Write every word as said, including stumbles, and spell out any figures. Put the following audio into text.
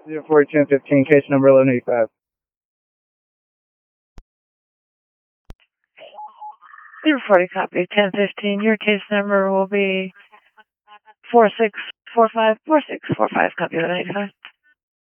zero four ten fifteen, case number eleven eighty-five. zero forty, copy, ten fifteen. Your case number will be four six four five four six four five, copy, eleven eighty-five.